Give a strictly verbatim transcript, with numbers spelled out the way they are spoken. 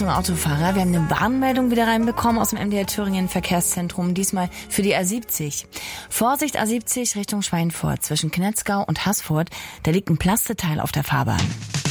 Achtung Autofahrer, wir haben eine Warnmeldung wieder reinbekommen aus dem M D R Thüringen Verkehrszentrum, diesmal für die A siebzig. Vorsicht A siebzig Richtung Schweinfurt zwischen Knetzgau und Haßfurt, da liegt ein Plasteteil auf der Fahrbahn.